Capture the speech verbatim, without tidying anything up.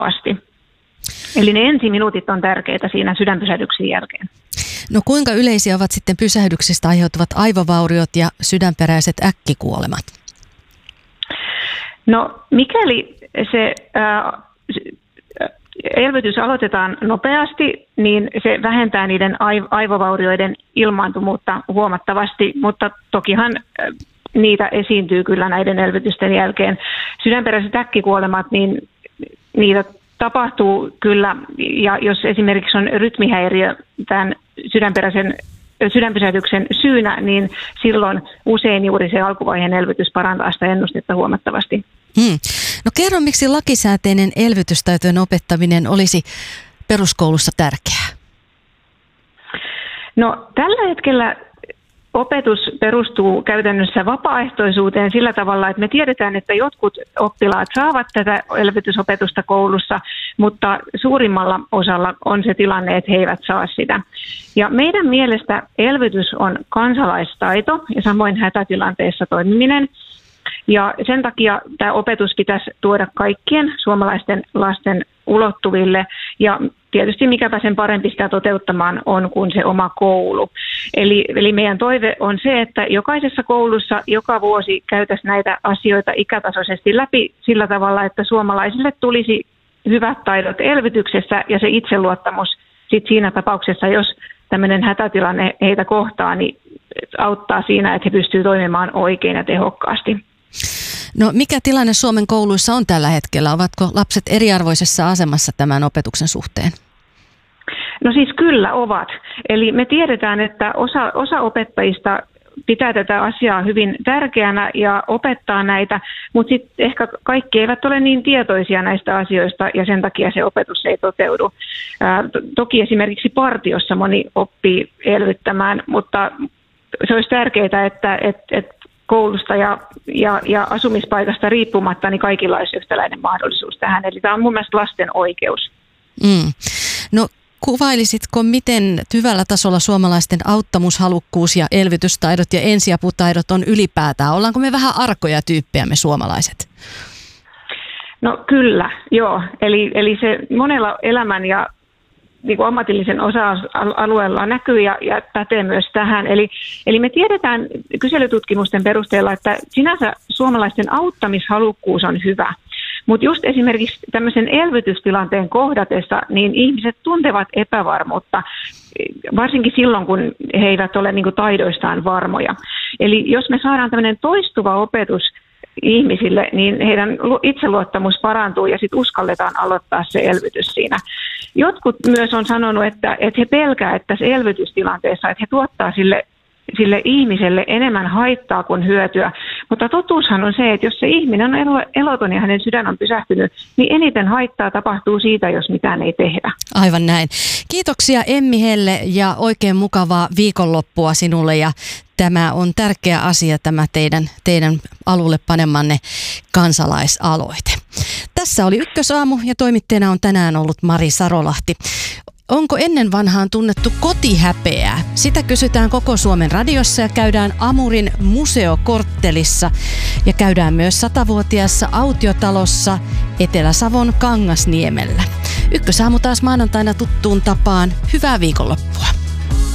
asti. Eli ne ensiminuutit on tärkeitä siinä sydänpysähdyksen jälkeen. No kuinka yleisiä ovat sitten pysähdyksistä aiheutuvat aivovauriot ja sydänperäiset äkkikuolemat? No mikäli se ää, elvytys aloitetaan nopeasti, niin se vähentää niiden aivovaurioiden ilmaantuvuutta huomattavasti, mutta tokihan niitä esiintyy kyllä näiden elvytysten jälkeen. Sydänperäiset äkkikuolemat, niin niitä tapahtuu kyllä, ja jos esimerkiksi on rytmihäiriö tämän sydänperäisen sydänpysähdyksen syynä, niin silloin usein juuri se alkuvaiheen elvytys parantaa sitä ennustetta huomattavasti. Hmm. No kerro, miksi lakisääteinen elvytystaitojen opettaminen olisi peruskoulussa tärkeää? No tällä hetkellä opetus perustuu käytännössä vapaaehtoisuuteen sillä tavalla, että me tiedetään, että jotkut oppilaat saavat tätä elvytysopetusta koulussa, mutta suurimmalla osalla on se tilanne, että he eivät saa sitä. Ja meidän mielestä elvytys on kansalaistaito ja samoin hätätilanteessa toimiminen. Ja sen takia tämä opetus pitäisi tuoda kaikkien suomalaisten lasten ulottuville ja tietysti mikäpä sen parempi sitä toteuttamaan on kuin se oma koulu. Eli, eli meidän toive on se, että jokaisessa koulussa joka vuosi käytäisiin näitä asioita ikätasoisesti läpi sillä tavalla, että suomalaisille tulisi hyvät taidot elvytyksessä ja se itseluottamus sit siinä tapauksessa, jos tämmöinen hätätilanne heitä kohtaa, niin auttaa siinä, että he pystyvät toimimaan oikein ja tehokkaasti. No mikä tilanne Suomen kouluissa on tällä hetkellä? Ovatko lapset eriarvoisessa asemassa tämän opetuksen suhteen? No siis kyllä ovat. Eli me tiedetään, että osa, osa opettajista pitää tätä asiaa hyvin tärkeänä ja opettaa näitä, mutta sitten ehkä kaikki eivät ole niin tietoisia näistä asioista ja sen takia se opetus ei toteudu. Ää, to, toki esimerkiksi partiossa moni oppii elvyttämään, mutta se olisi tärkeää, että et, et koulusta ja, ja, ja asumispaikasta riippumatta, niin kaikilla olisi yhtäläinen mahdollisuus tähän. Eli tämä on mun mielestä lasten oikeus. Mm. No kuvailisitko, miten hyvällä tasolla suomalaisten auttamushalukkuus ja elvytystaidot ja ensiaputaidot on ylipäätään? Ollaanko me vähän arkoja tyyppejä me suomalaiset? No kyllä, joo. Eli, eli se monella elämän ja niin kuin ammatillisen osa-alueella näkyy ja, ja pätee myös tähän. Eli, eli me tiedetään kyselytutkimusten perusteella, että sinänsä suomalaisten auttamishalukkuus on hyvä. Mutta just esimerkiksi tämmöisen elvytystilanteen kohdatessa, niin ihmiset tuntevat epävarmuutta, varsinkin silloin, kun he eivät ole niin kuin taidoistaan varmoja. Eli jos me saadaan tämmöinen toistuva opetus ihmisille, niin heidän itseluottamus parantuu ja sitten uskalletaan aloittaa se elvytys siinä. Jotkut myös on sanonut, että, että he pelkää, että se elvytystilanteessa, että he tuottaa sille, sille ihmiselle enemmän haittaa kuin hyötyä. Mutta totuushan on se, että jos se ihminen on eloton ja hänen sydän on pysähtynyt, niin eniten haittaa tapahtuu siitä, jos mitään ei tehdä. Aivan näin. Kiitoksia Emmi Helle ja oikein mukavaa viikonloppua sinulle ja tämä on tärkeä asia, tämä teidän, teidän alulle panemanne kansalaisaloite. Tässä oli Ykkösaamu ja toimittajana on tänään ollut Mari Sarolahti. Onko ennen vanhaan tunnettu kotihäpeää? Sitä kysytään koko Suomen radiossa ja käydään Amurin museokorttelissa ja käydään myös satavuotiaassa autiotalossa Etelä-Savon Kangasniemellä. Ykkösaamu taas maanantaina tuttuun tapaan. Hyvää viikonloppua.